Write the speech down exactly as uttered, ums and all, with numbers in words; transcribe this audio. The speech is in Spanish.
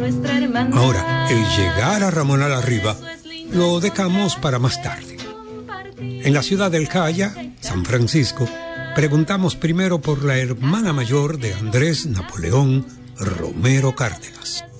nuestra hermandad. Ahora, el llegar a Ramón a la Riva lo dejamos para más tarde. En la ciudad del Caya, San Francisco, preguntamos primero por la hermana mayor de Andrés Napoleón Romero Cárdenas.